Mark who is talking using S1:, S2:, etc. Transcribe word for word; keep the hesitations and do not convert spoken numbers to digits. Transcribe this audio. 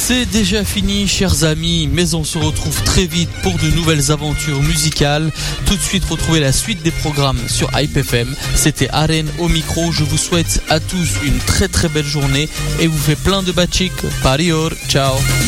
S1: C'est déjà fini, chers amis, mais on se retrouve très vite pour de nouvelles aventures musicales. Tout de suite, retrouvez la suite des programmes sur Hype F M. C'était Aren au micro. Je vous souhaite à tous une très très belle journée et vous fais plein de bachik. Parior, ciao.